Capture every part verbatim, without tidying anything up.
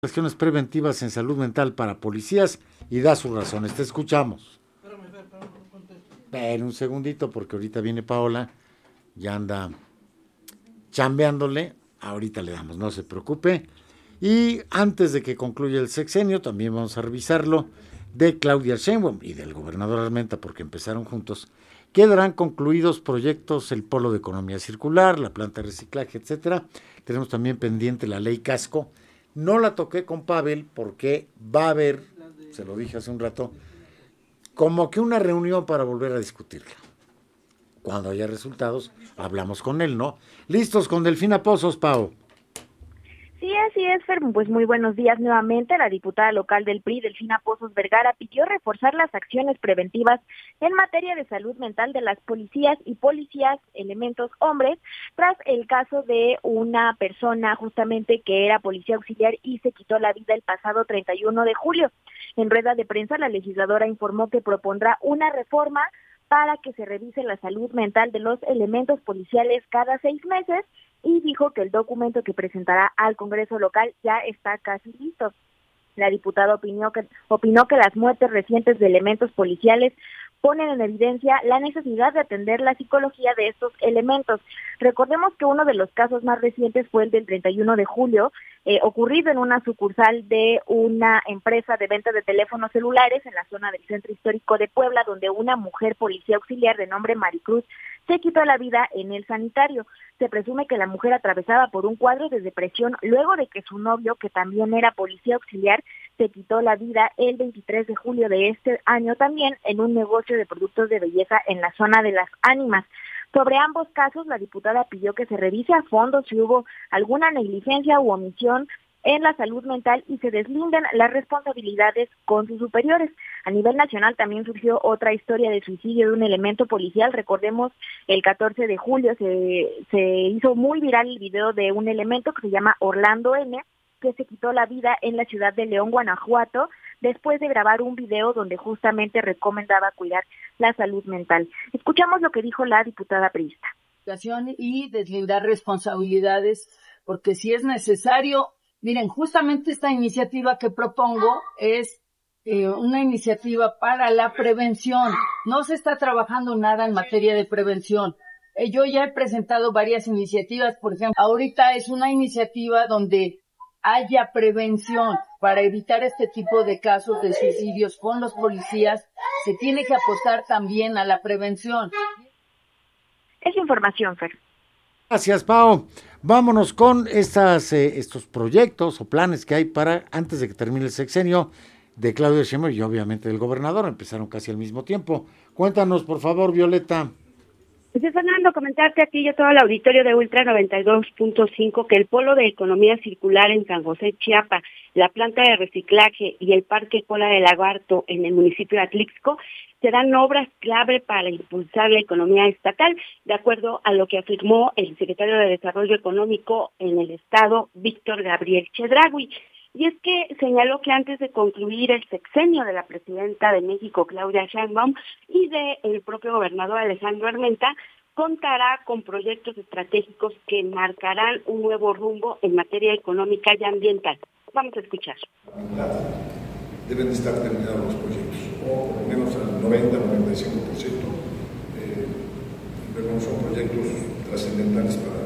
Acciones preventivas en salud mental para policías y da sus razones. Te escuchamos. Espérame, espérame, no contesto. Ven un segundito porque ahorita viene Paola, ya anda chambeándole, ahorita le damos, no se preocupe. Y antes de que concluya el sexenio, también vamos a revisarlo, de Claudia Sheinbaum y del gobernador Armenta, porque empezaron juntos. Quedarán concluidos proyectos, el polo de economía circular, la planta de reciclaje, etcétera. Tenemos también pendiente la ley Casco. No la toqué con Pavel porque va a haber, se lo dije hace un rato, como que una reunión para volver a discutirla. Cuando haya resultados, hablamos con él, ¿no? Listos con Delfina Pozos, Pau. Sí, así es, Fer. Pues muy buenos días nuevamente. La diputada local del P R I, Delfina Pozos Vergara, pidió reforzar las acciones preventivas en materia de salud mental de las policías y policías, elementos hombres, tras el caso de una persona justamente que era policía auxiliar y se quitó la vida el pasado treinta y uno de julio. En rueda de prensa, la legisladora informó que propondrá una reforma para que se revise la salud mental de los elementos policiales cada seis meses y dijo que el documento que presentará al Congreso local ya está casi listo. La diputada opinó que, opinó que las muertes recientes de elementos policiales ponen en evidencia la necesidad de atender la psicología de estos elementos. Recordemos que uno de los casos más recientes fue el del treinta y uno de julio, eh, ocurrido en una sucursal de una empresa de venta de teléfonos celulares en la zona del centro histórico de Puebla, donde una mujer policía auxiliar de nombre Maricruz se quitó la vida en el sanitario. Se presume que la mujer atravesaba por un cuadro de depresión luego de que su novio, que también era policía auxiliar, se quitó la vida el veintitrés de julio de este año también en un negocio de productos de belleza en la zona de Las Ánimas. Sobre ambos casos, la diputada pidió que se revise a fondo si hubo alguna negligencia u omisión en la salud mental y se deslinden las responsabilidades con sus superiores. A nivel nacional también surgió otra historia de suicidio de un elemento policial. Recordemos, el catorce de julio se, se hizo muy viral el video de un elemento que se llama Orlando N., que se quitó la vida en la ciudad de León, Guanajuato, después de grabar un video donde justamente recomendaba cuidar la salud mental. Escuchamos lo que dijo la diputada priista. Y deslindar responsabilidades, porque si es necesario, miren, justamente esta iniciativa que propongo es eh, una iniciativa para la prevención. No se está trabajando nada en materia de prevención. Eh, yo ya he presentado varias iniciativas, por ejemplo, ahorita es una iniciativa donde haya prevención para evitar este tipo de casos de suicidios con los policías. Se tiene que apostar también a la prevención. Es información, Fer. Gracias, Pau. Vámonos con estas, eh, estos proyectos o planes que hay para, antes de que termine el sexenio, de Claudia Sheinbaum y obviamente del gobernador. Empezaron casi al mismo tiempo. Cuéntanos, por favor, Violeta. Pues Fernando, comentarte aquí yo todo el auditorio de Ultra noventa y dos punto cinco que el Polo de Economía Circular en San José, Chiapas, la planta de reciclaje y el Parque Cola de Lagarto en el municipio de Atlixco serán obras clave para impulsar la economía estatal, de acuerdo a lo que afirmó el secretario de Desarrollo Económico en el estado, Víctor Gabriel Chedraui. Y es que señaló que antes de concluir el sexenio de la presidenta de México, Claudia Sheinbaum, y del propio gobernador Alejandro Armenta, contará con proyectos estratégicos que marcarán un nuevo rumbo en materia económica y ambiental. Vamos a escuchar. Deben de estar terminados los proyectos, o por lo menos al noventa, noventa y cinco por ciento. Eh, pero son proyectos trascendentales para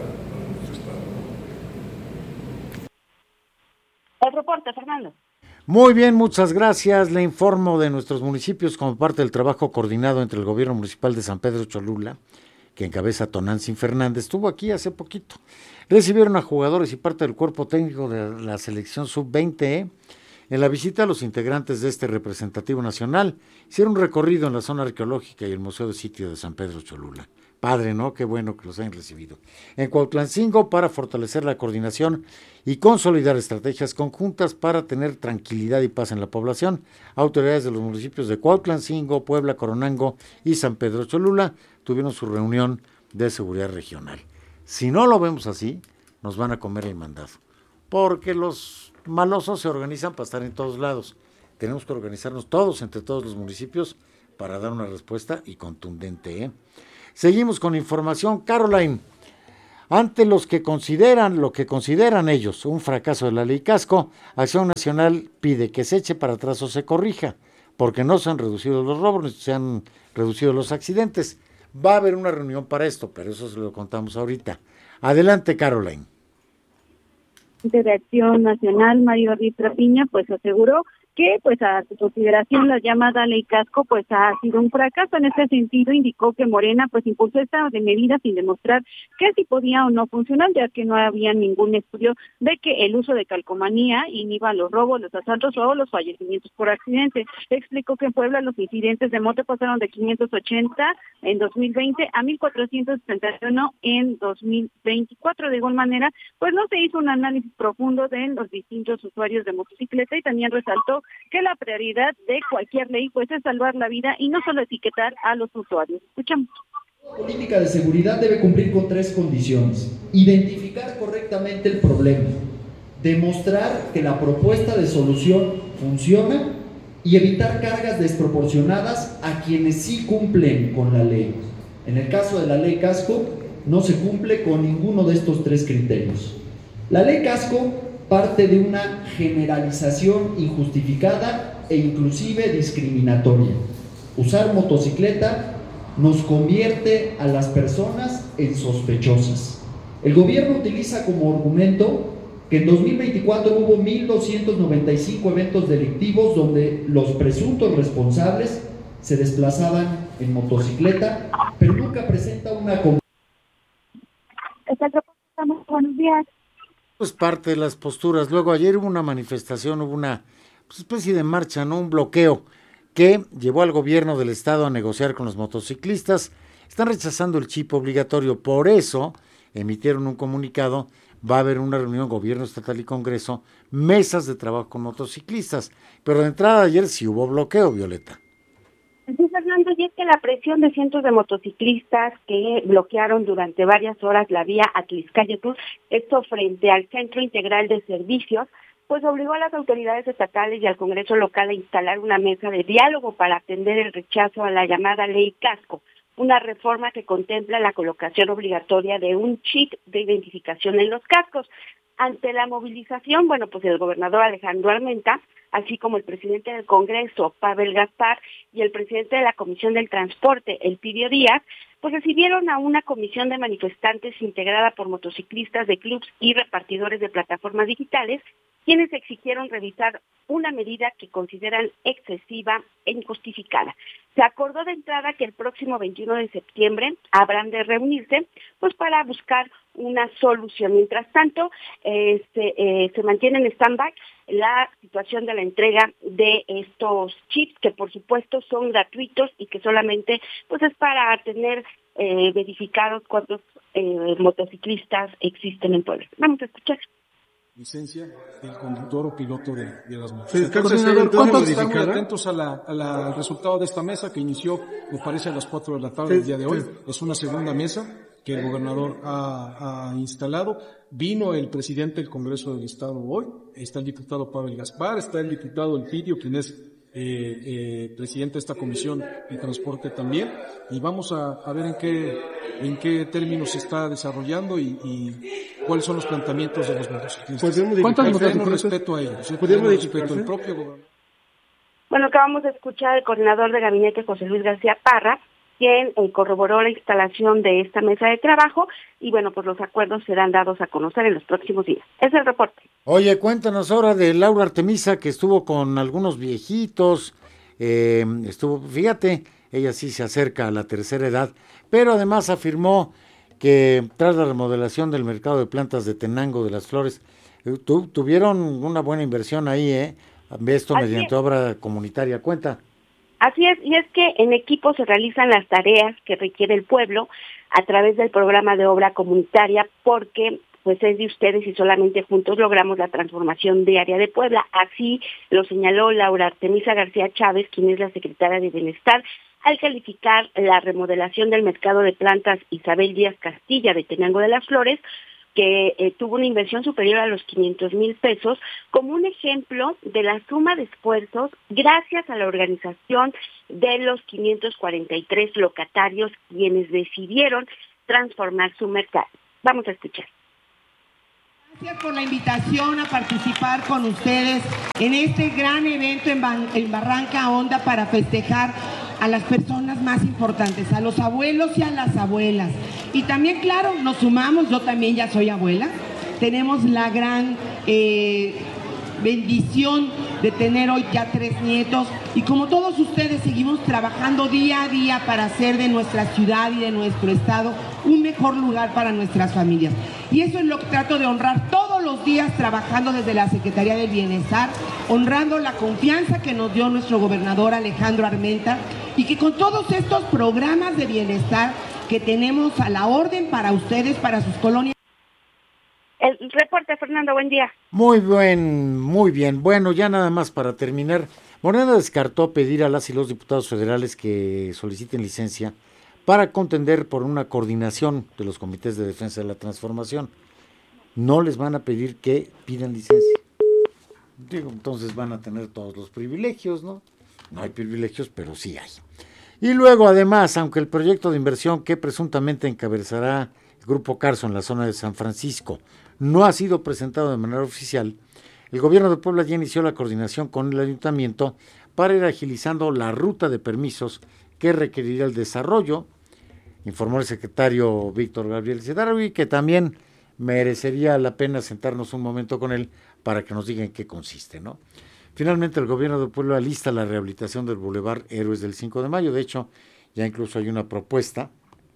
el reporte, Fernando. Muy bien, muchas gracias. Le informo de nuestros municipios como parte del trabajo coordinado entre el gobierno municipal de San Pedro Cholula, que encabeza Tonantzin Fernández, estuvo aquí hace poquito. Recibieron a jugadores y parte del cuerpo técnico de la selección sub veinte. ¿eh? En la visita, los integrantes de este representativo nacional hicieron un recorrido en la zona arqueológica y el Museo de Sitio de San Pedro Cholula. Padre, ¿no? Qué bueno que los hayan recibido. En Cuautlancingo, para fortalecer la coordinación y consolidar estrategias conjuntas para tener tranquilidad y paz en la población, autoridades de los municipios de Cuautlancingo, Puebla, Coronango y San Pedro Cholula tuvieron su reunión de seguridad regional. Si no lo vemos así, nos van a comer el mandado, porque los malosos se organizan para estar en todos lados. Tenemos que organizarnos todos, entre todos los municipios, para dar una respuesta y contundente, ¿eh? Seguimos con información. Caroline, Ante los que consideran, lo que consideran ellos un fracaso de la ley Casco, Acción Nacional pide que se eche para atrás o se corrija, porque no se han reducido los robos, se han reducido los accidentes. Va a haber una reunión para esto, pero eso se lo contamos ahorita. Adelante, Caroline. De Acción Nacional, Mario Ruiz Trapiña, pues aseguró que pues a su consideración la llamada ley Casco pues ha sido un fracaso. En este sentido indicó que Morena pues impulsó esta medida sin demostrar que si podía o no funcionar, ya que no había ningún estudio de que el uso de calcomanía inhiba los robos, los asaltos o los fallecimientos por accidente. Explicó que en Puebla los incidentes de moto pasaron de quinientos ochenta en dos mil veinte a mil cuatrocientos setenta y uno en dos mil veinticuatro. De igual manera, pues no se hizo un análisis profundo de los distintos usuarios de motocicleta y también resaltó que la prioridad de cualquier ley pues es salvar la vida y no solo etiquetar a los usuarios. Escuchamos. La política de seguridad debe cumplir con tres condiciones: identificar correctamente el problema, demostrar que la propuesta de solución funciona y evitar cargas desproporcionadas a quienes sí cumplen con la ley. En el caso de la ley Casco, no se cumple con ninguno de estos tres criterios. La ley Casco parte de una generalización injustificada e inclusive discriminatoria. Usar motocicleta nos convierte a las personas en sospechosas. El gobierno utiliza como argumento que en dos mil veinticuatro hubo mil doscientos noventa y cinco eventos delictivos donde los presuntos responsables se desplazaban en motocicleta, pero nunca presenta una... Buenos días. Pues parte de las posturas. Luego ayer hubo una manifestación, hubo una pues, especie de marcha, ¿no? Un bloqueo que llevó al gobierno del estado a negociar con los motociclistas. Están rechazando el chip obligatorio, por eso emitieron un comunicado. Va a haber una reunión gobierno estatal y Congreso, mesas de trabajo con motociclistas. Pero de entrada ayer sí hubo bloqueo, Violeta. Sí, Fernando, y es que la presión de cientos de motociclistas que bloquearon durante varias horas la vía Atliscayetl, esto frente al Centro Integral de Servicios, pues obligó a las autoridades estatales y al Congreso local a instalar una mesa de diálogo para atender el rechazo a la llamada Ley Casco, una reforma que contempla la colocación obligatoria de un chip de identificación en los cascos. Ante la movilización, bueno, pues el gobernador Alejandro Armenta, así como el presidente del Congreso, Pavel Gaspar, y el presidente de la Comisión del Transporte, Elpidio Díaz, pues recibieron a una comisión de manifestantes integrada por motociclistas de clubs y repartidores de plataformas digitales, quienes exigieron revisar una medida que consideran excesiva e injustificada. Se acordó de entrada que el próximo veintiuno de septiembre habrán de reunirse pues para buscar una solución. Mientras tanto, eh, se, eh, se mantiene en stand-by la situación de la entrega de estos chips, que por supuesto son gratuitos y que solamente pues es para tener eh, verificados cuántos eh, motociclistas existen en Puebla. Vamos a escuchar. Licencia del conductor o piloto de, de las motos. Sí, Entonces, ¿cuántos estamos muy atentos a la, a la, al resultado de esta mesa que inició, me parece, a las cuatro de la tarde sí, del día de hoy. Sí. Es una segunda mesa que el gobernador ha, ha instalado. Vino el presidente del Congreso del Estado hoy, está el diputado Pavel Gaspar, está el diputado Elpidio, quien es eh, eh, presidente de esta comisión de transporte también, y vamos a, a ver en qué, en qué términos se está desarrollando y, y cuáles son los planteamientos de los motociclistas. ¿Cuántos motociclistas? Respeto a ellos. ¿Podemos respeto al propio gobernador. Bueno, acabamos de escuchar al coordinador de gabinete, José Luis García Parra, quien eh, corroboró la instalación de esta mesa de trabajo y bueno, pues los acuerdos serán dados a conocer en los próximos días. Es el reporte. Oye, cuéntanos ahora de Laura Artemisa, que estuvo con algunos viejitos, eh, estuvo, fíjate, ella sí se acerca a la tercera edad, pero además afirmó que tras la remodelación del mercado de plantas de Tenango de las Flores, tu, tuvieron una buena inversión ahí, ¿eh? Esto Así mediante es. obra comunitaria, cuenta. Así es, y es que en equipo se realizan las tareas que requiere el pueblo a través del programa de obra comunitaria, porque pues es de ustedes y solamente juntos logramos la transformación diaria de Puebla. Así lo señaló Laura Artemisa García Chávez, quien es la secretaria de Bienestar, al calificar la remodelación del mercado de plantas Isabel Díaz Castilla de Tenango de las Flores, que eh, tuvo una inversión superior a los quinientos mil pesos, como un ejemplo de la suma de esfuerzos gracias a la organización de los quinientos cuarenta y tres locatarios quienes decidieron transformar su mercado. Vamos a escuchar. Gracias por la invitación a participar con ustedes en este gran evento en, Ban- en Barranca Honda para festejar a las personas más importantes, a los abuelos y a las abuelas. Y también, claro, nos sumamos, yo también ya soy abuela, tenemos la gran eh, bendición de tener hoy ya tres nietos y como todos ustedes seguimos trabajando día a día para hacer de nuestra ciudad y de nuestro estado un mejor lugar para nuestras familias. Y eso es lo que trato de honrar todos los días trabajando desde la Secretaría del Bienestar, honrando la confianza que nos dio nuestro gobernador Alejandro Armenta y que con todos estos programas de bienestar que tenemos a la orden para ustedes, para sus colonias. El reporte, Fernando, buen día. Muy buen, muy bien. Bueno, ya nada más para terminar. Morena descartó pedir a las y los diputados federales que soliciten licencia para contender por una coordinación de los comités de defensa de la transformación. No les van a pedir que pidan licencia. Digo, entonces van a tener todos los privilegios, ¿no? No hay privilegios, pero sí hay. Y luego, además, aunque el proyecto de inversión que presuntamente encabezará el Grupo Carso en la zona de San Francisco no ha sido presentado de manera oficial, el gobierno de Puebla ya inició la coordinación con el ayuntamiento para ir agilizando la ruta de permisos que requerirá el desarrollo, informó el secretario Víctor Gabriel Cedarwi, que también merecería la pena sentarnos un momento con él para que nos diga en qué consiste, ¿no? Finalmente, el gobierno de Puebla alista la rehabilitación del Boulevard Héroes del cinco de mayo. De hecho, ya incluso hay una propuesta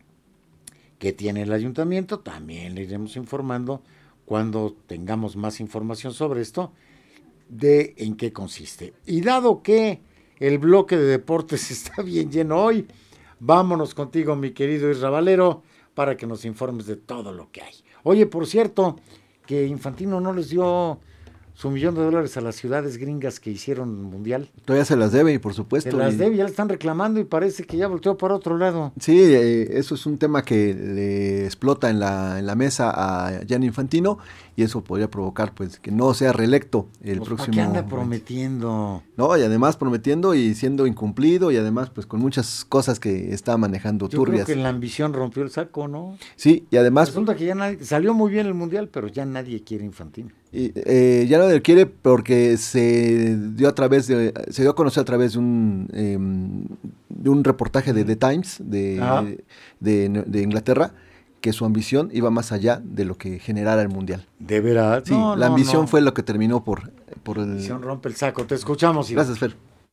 que tiene el ayuntamiento. También le iremos informando cuando tengamos más información sobre esto, de en qué consiste. Y dado que el bloque de deportes está bien lleno hoy, vámonos contigo, mi querido Isra Valero, para que nos informes de todo lo que hay. Oye, por cierto, que Infantino no les dio su millón de dólares a las ciudades gringas que hicieron mundial. Todavía se las debe, y por supuesto. Se las y... debe, ya le están reclamando y parece que ya volteó para otro lado. Sí, eh, eso es un tema que le explota en la, en la mesa a Gianni Infantino, y eso podría provocar pues que no sea reelecto el Pues, próximo. ¿para qué anda prometiendo? No, y además prometiendo y siendo incumplido, y además pues con muchas cosas que está manejando Yo turbias. creo que la ambición rompió el saco, ¿no? Sí, y además... Resulta que ya nadie, salió muy bien el mundial, pero ya nadie quiere Infantino. Y, eh, ya nadie quiere porque se dio a través de, se dio a conocer a través de un eh, de un reportaje de The Times de, de, de Inglaterra, que su ambición iba más allá de lo que generara el mundial. ¿De verdad? Sí, no, la no, ambición no. fue lo que terminó por, por el... La ambición rompe el saco. Te escuchamos, Iván. Gracias, Fer.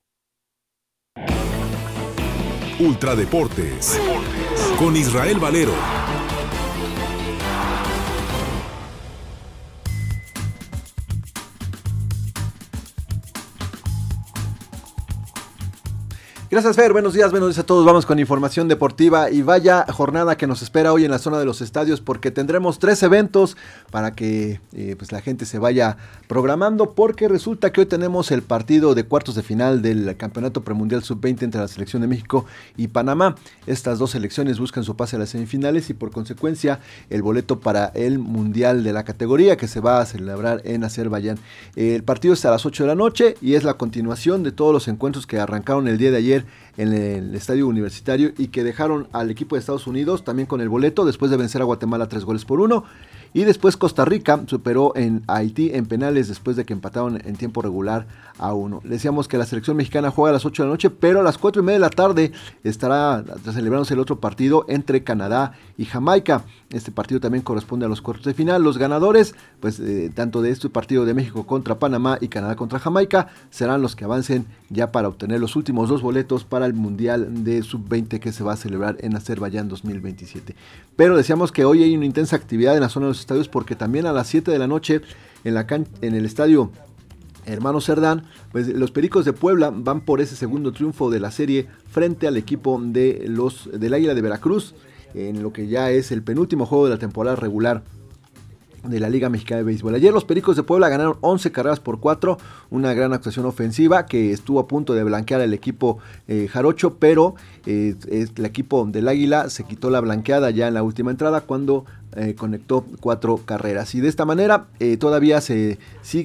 Ultradeportes con Israel Valero. Gracias, Fer. Buenos días, buenos días a todos. Vamos con información deportiva y vaya jornada que nos espera hoy en la zona de los estadios, porque tendremos tres eventos para que eh, pues la gente se vaya programando, porque resulta que hoy tenemos el partido de cuartos de final del Campeonato Premundial sub veinte entre la selección de México y Panamá. Estas dos selecciones buscan su pase a las semifinales y por consecuencia el boleto para el Mundial de la categoría que se va a celebrar en Azerbaiyán. El partido está a las ocho de la noche y es la continuación de todos los encuentros que arrancaron el día de ayer en el estadio universitario y que dejaron al equipo de Estados Unidos también con el boleto después de vencer a Guatemala tres goles por uno. Y después Costa Rica superó en Haití en penales después de que empataron en tiempo regular a uno. Decíamos que la selección mexicana juega a las ocho de la noche, pero a las cuatro y media de la tarde estará celebrándose el otro partido entre Canadá y Jamaica. Este partido también corresponde a los cuartos de final. Los ganadores, pues eh, tanto de este partido de México contra Panamá y Canadá contra Jamaica, serán los que avancen ya para obtener los últimos dos boletos para el Mundial de sub veinte que se va a celebrar en Azerbaiyán dos mil veintisiete. Pero decíamos que hoy hay una intensa actividad en la zona de los estadios, porque también a las siete de la noche en, la can- en el estadio Hermano Cerdán, pues los Pericos de Puebla van por ese segundo triunfo de la serie frente al equipo de los del Águila de Veracruz, en lo que ya es el penúltimo juego de la temporada regular de la Liga Mexicana de Béisbol. Ayer los Pericos de Puebla ganaron once carreras por cuatro, una gran actuación ofensiva que estuvo a punto de blanquear al equipo eh, jarocho, pero eh, el equipo del Águila se quitó la blanqueada ya en la última entrada cuando eh, conectó cuatro carreras. Y de esta manera eh, todavía se sigue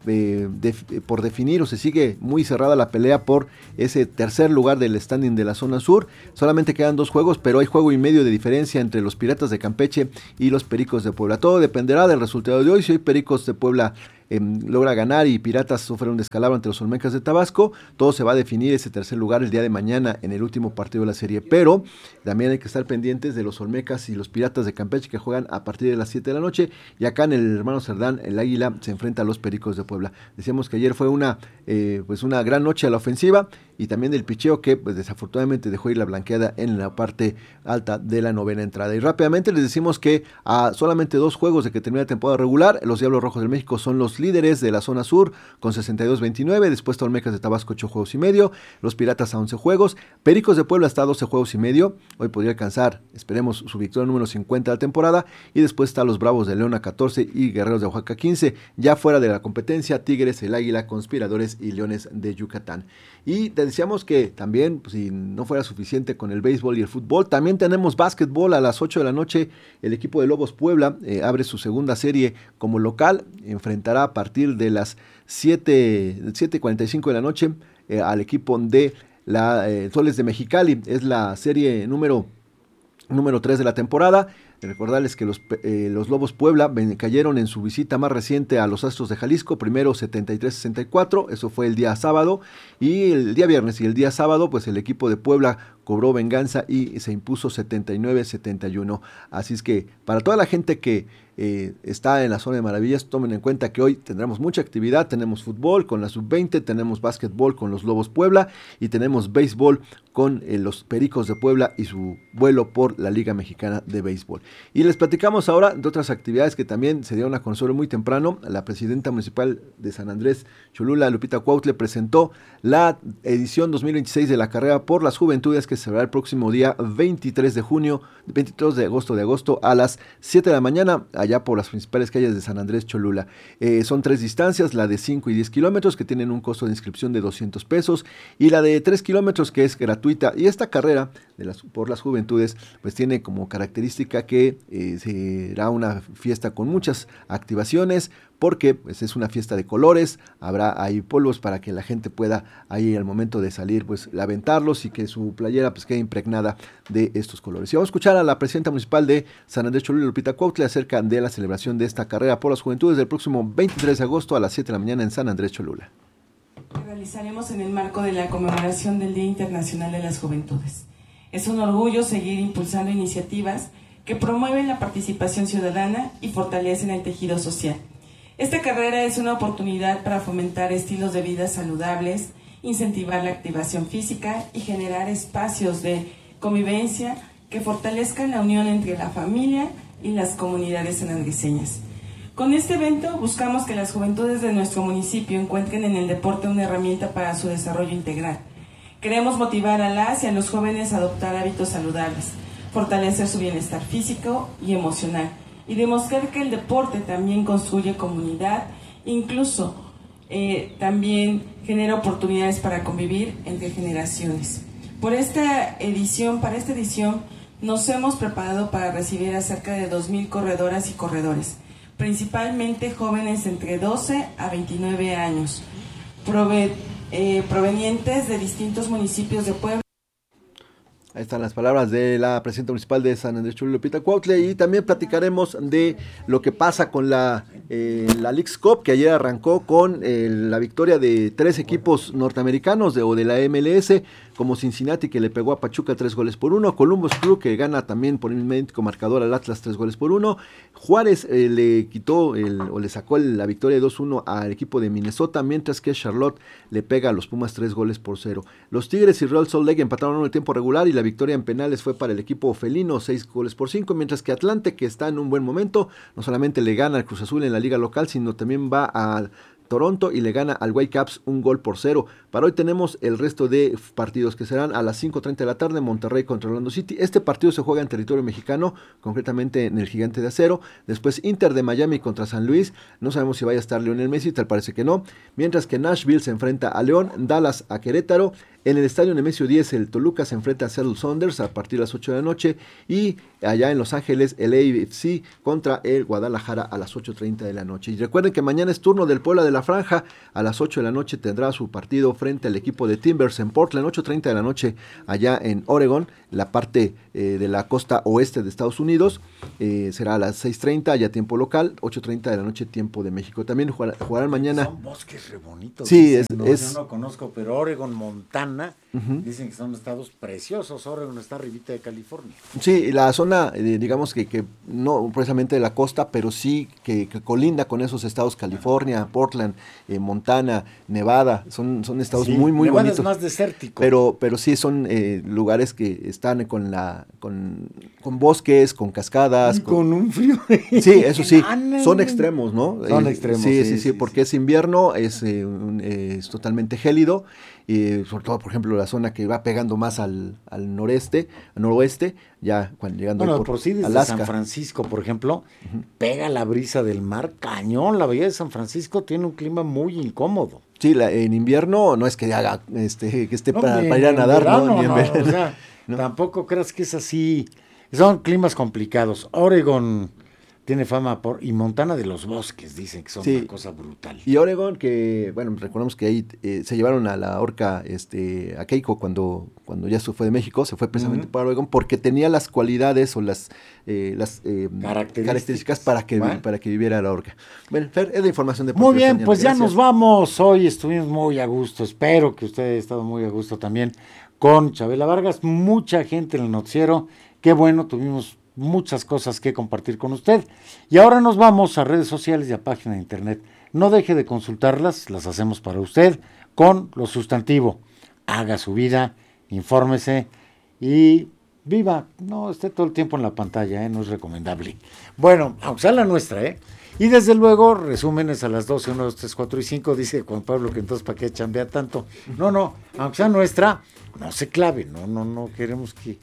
eh, de, por definir, o se sigue muy cerrada la pelea por ese tercer lugar del standing de la zona sur. Solamente quedan dos juegos, pero hay juego y medio de diferencia entre los Piratas de Campeche y los Pericos de Puebla. Todo dependerá del resultado de hoy. Si hoy Pericos de Puebla Eh, logra ganar y Piratas sufre un descalabro ante los Olmecas de Tabasco, todo se va a definir ese tercer lugar el día de mañana en el último partido de la serie, pero también hay que estar pendientes de los Olmecas y los Piratas de Campeche, que juegan a partir de las siete de la noche, y acá en el Hermano Cerdán el Águila se enfrenta a los Pericos de Puebla. Decíamos que ayer fue una eh, pues una gran noche a la ofensiva y también del picheo, que pues desafortunadamente dejó ir la blanqueada en la parte alta de la novena entrada. Y rápidamente les decimos que a solamente dos juegos de que termine la temporada regular, los Diablos Rojos del México son los líderes de la zona sur con sesenta y dos veintinueve, después Olmecas de Tabasco ocho juegos y medio, los Piratas a once juegos, Pericos de Puebla está a doce juegos y medio, hoy podría alcanzar, esperemos, su victoria número cincuenta de la temporada, y después está los Bravos de León a catorce y Guerreros de Oaxaca quince, ya fuera de la competencia, Tigres, el Águila, Conspiradores y Leones de Yucatán. Y te decíamos que también, pues, si no fuera suficiente con el béisbol y el fútbol, también tenemos básquetbol a las ocho de la noche. El equipo de Lobos Puebla eh, abre su segunda serie como local, enfrentará a partir de las siete cuarenta y cinco de la noche eh, al equipo de la eh, Soles de Mexicali. Es la serie número número tres de la temporada. Recordarles que los, eh, los Lobos Puebla ven, cayeron en su visita más reciente a los Astros de Jalisco, primero setenta y tres sesenta y cuatro, eso fue el día sábado, y el día viernes y el día sábado, pues el equipo de Puebla cobró venganza y se impuso setenta y nueve setenta y uno. Así es que para toda la gente que eh, está en la zona de maravillas, tomen en cuenta que hoy tendremos mucha actividad. Tenemos fútbol con la sub veinte, tenemos básquetbol con los Lobos Puebla y tenemos béisbol con eh, los Pericos de Puebla y su vuelo por la Liga Mexicana de Béisbol. Y les platicamos ahora de otras actividades que también se dieron a conocer muy temprano. La presidenta municipal de San Andrés Cholula, Lupita Cuautla, presentó la edición dos mil veintiséis de la carrera por las juventudes, que se será el próximo día veintitrés de junio, veintitrés de agosto de agosto a las siete de la mañana, allá por las principales calles de San Andrés Cholula. Eh, son tres distancias, la de cinco y diez kilómetros, que tienen un costo de inscripción de doscientos pesos, y la de tres kilómetros, que es gratuita. Y esta carrera de las, por las juventudes, pues tiene como característica que eh, será una fiesta con muchas activaciones, porque pues, es una fiesta de colores, habrá ahí polvos para que la gente pueda ahí al momento de salir pues aventarlos y que su playera pues quede impregnada de estos colores. Y vamos a escuchar a la presidenta municipal de San Andrés Cholula, Lupita Cuautla, acerca de la celebración de esta carrera por las juventudes del próximo veintitrés de agosto a las siete de la mañana en San Andrés Cholula. Que realizaremos en el marco de la conmemoración del Día Internacional de las Juventudes. Es un orgullo seguir impulsando iniciativas que promueven la participación ciudadana y fortalecen el tejido social. Esta carrera es una oportunidad para fomentar estilos de vida saludables, incentivar la activación física y generar espacios de convivencia que fortalezcan la unión entre la familia y las comunidades sanandreseñas. Con este evento buscamos que las juventudes de nuestro municipio encuentren en el deporte una herramienta para su desarrollo integral. Queremos motivar a las y a los jóvenes a adoptar hábitos saludables, fortalecer su bienestar físico y emocional, y demostrar que el deporte también construye comunidad, incluso eh, también genera oportunidades para convivir entre generaciones. Por esta edición, para esta edición, nos hemos preparado para recibir a cerca de dos mil corredoras y corredores, principalmente jóvenes entre doce a veintinueve años, prove, eh, provenientes de distintos municipios de Puebla. Ahí están las palabras de la presidenta municipal de San Andrés Cholula, Lupita Cuautla, y también platicaremos de lo que pasa con la, eh, la Leagues Cup, que ayer arrancó con eh, la victoria de tres equipos norteamericanos de, o de la M L S, como Cincinnati, que le pegó a Pachuca tres goles por uno, Columbus Crew, que gana también por el idéntico marcador al Atlas tres goles por uno, Juárez eh, le quitó el, o le sacó el, la victoria dos uno al equipo de Minnesota, mientras que Charlotte le pega a los Pumas tres goles por cero. Los Tigres y Real Salt Lake empataron en el tiempo regular y la victoria en penales fue para el equipo felino, seis goles por cinco, mientras que Atlante, que está en un buen momento, no solamente le gana al Cruz Azul en la liga local, sino también va a Toronto y le gana al Whitecaps un gol por cero. Para hoy tenemos el resto de partidos, que serán a las cinco treinta de la tarde, Monterrey contra Orlando City. Este partido se juega en territorio mexicano, concretamente en el Gigante de Acero. Después Inter de Miami contra San Luis, no sabemos si vaya a estar Lionel Messi, tal parece que no. Mientras que Nashville se enfrenta a León, Dallas a Querétaro, En el estadio Nemesio diez, el Toluca se enfrenta a Seattle Sounders a partir de las ocho de la noche. Y allá en Los Ángeles, el A F C contra el Guadalajara a las ocho treinta de la noche. Y recuerden que mañana es turno del Puebla de la Franja. A las ocho de la noche tendrá su partido frente al equipo de Timbers en Portland. ocho treinta de la noche allá en Oregon, la parte eh, de la costa oeste de Estados Unidos. Eh, será a las seis treinta, ya tiempo local. ocho treinta de la noche, tiempo de México. También jugar, jugarán mañana. Son bosques re bonitos. Sí, dicen, es, no, es... Yo no conozco, pero Oregon, Montana, uh-huh. dicen que son estados preciosos. Oregon está arribita de California. Sí, la zona, eh, digamos que, que no precisamente de la costa, pero sí que, que colinda con esos estados, California, Portland, eh, Montana, Nevada, son, son estados sí, muy, muy Nevada bonitos. Es más desértico. Pero, pero sí son eh, lugares que están con la, con, con bosques, con cascadas. Y con, con un frío. Sí, eso sí, son extremos, ¿no? Son eh, extremos. Sí, sí, sí, sí, sí porque sí. es invierno, es, eh, un, eh, es totalmente gélido. Y sobre todo, por ejemplo, la zona que va pegando más al, al noreste, al noroeste, ya cuando llegando bueno, por, por sí desde Alaska. San Francisco, por ejemplo, uh-huh. pega la brisa del mar cañón. La bahía de San Francisco tiene un clima muy incómodo. Sí, la, en invierno no es que haga, este, que esté no, para, ni, para ir a nadar, verano, ¿no? Ni en no, verano. O sea, no. Tampoco creas que es así. Son climas complicados. Oregon tiene fama por, y Montana de los bosques, dicen que son sí. una cosa brutal. Y Oregon, que, bueno, recordemos que ahí eh, se llevaron a la horca este, a Keiko cuando, cuando ya se fue de México, se fue precisamente uh-huh. para Oregon, porque tenía las cualidades o las, eh, las eh, características. características para que, ¿Va? para que viviera la horca. Bueno, Fer, es la información de Muy bien, pues Gracias. Ya nos vamos. Hoy estuvimos muy a gusto, espero que usted haya estado muy a gusto también con Chabela Vargas, mucha gente en el noticiero, qué bueno, tuvimos muchas cosas que compartir con usted. Y ahora nos vamos a redes sociales y a página de internet. No deje de consultarlas, las hacemos para usted con lo sustantivo. Haga su vida, infórmese y viva. No esté todo el tiempo en la pantalla, ¿eh? No es recomendable. Bueno, aunque sea la nuestra, ¿eh? Y desde luego, resúmenes a las doce, uno, dos, tres, cuatro y cinco, dice Juan Pablo que entonces ¿para qué chambea tanto? No, no, aunque sea nuestra, no se clave, no, no, no queremos que...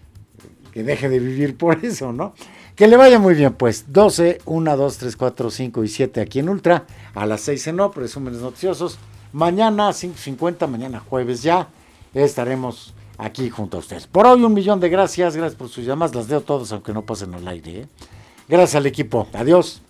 que deje de vivir por eso, ¿no? Que le vaya muy bien, pues, doce, uno, dos, tres, cuatro, cinco y siete aquí en Ultra, a las seis en O, resúmenes noticiosos, mañana cinco cincuenta, mañana jueves ya, estaremos aquí junto a ustedes. Por hoy un millón de gracias, gracias por sus llamadas, las leo todas aunque no pasen al aire, ¿eh? Gracias al equipo, adiós.